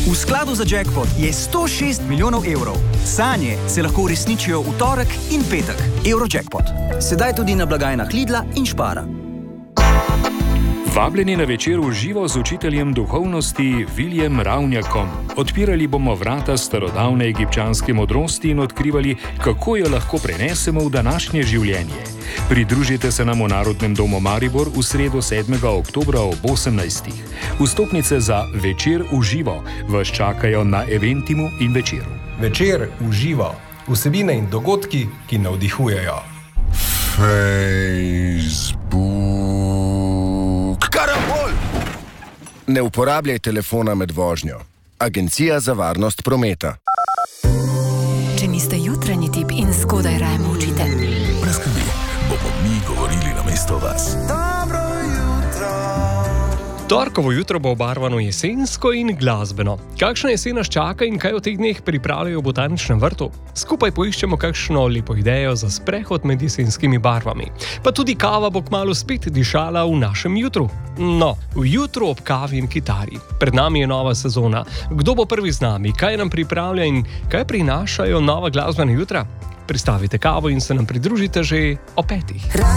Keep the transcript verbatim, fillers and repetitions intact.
V skladu za jackpot je sto šest milijonov evrov. Sanje se lahko uresničijo v torek in petek. Eurojackpot. Sedaj tudi na blagajnah Lidla in Spara. Vabljeni na večer v živo z učiteljem duhovnosti Viljem Ravnjakom. Odpirali bomo vrata starodavne egipčanske modrosti in odkrivali, kako jo lahko prenesemo v današnje življenje. Pridružite se nam v Narodnem domu Maribor v sredo sedmega oktobra ob osemnajstih. Vstopnice za večer v živo vas čakajo na Eventimu in Večeru. Večer v živo. Vsebine in dogodki, ki navdihujejo. Facebook. Karambol! Ne uporabljaj telefona med vožnjo. Agencija za varnost prometa. Če niste jutranji tip in zgodaj raje molčite. Brez skrbi, bomo mi govorili namesto vas. Dobro jutro. Torkovo jutro bo obarvano jesensko in glasbeno. Kakšna jesen nas čaka in kaj v teh dneh pripravljajo v botaničnem vrtu? Skupaj poiščemo kakšno lepo idejo za sprehod med jesenskimi barvami. Pa tudi kava bo kmalu spet dišala v našem jutru. No, v jutru ob kavi in kitari. Pred nami je nova sezona. Kdo bo prvi z nami? Kaj nam pripravlja in kaj prinašajo nova glasbena jutra? Pristavite kavo in se nam pridružite že o petih.